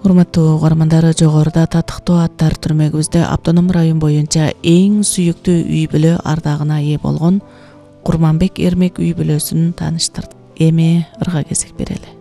Урматтуу угармандар, жогоруда татыктуу аттар түрмөгүбүздө автоном район боюнча эң сүйүктүү үй бүлө ардагына ээ болгон Курманбек Эрмек үй бүлөсүн тааныштырдык. Эми ырга кезек берели.